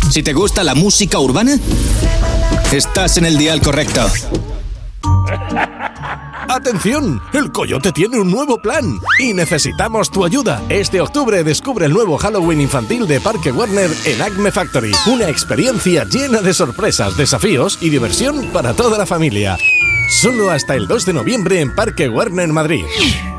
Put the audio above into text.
Si te gusta la música urbana, estás en el dial correcto. ¡Atención! ¡El Coyote tiene un nuevo plan! Y necesitamos tu ayuda. Este octubre descubre el nuevo Halloween infantil de Parque Warner en Acme Factory. Una experiencia llena de sorpresas, desafíos y diversión para toda la familia. Solo hasta el 2 de noviembre en Parque Warner Madrid.